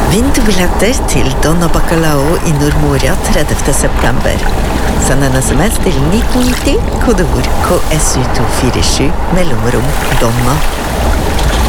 Vinn 2 billetter til Donna Bacalao i Nordmoria 30. september. Send en SMS til 1990, kodeord KSU247, mellomrom Donna.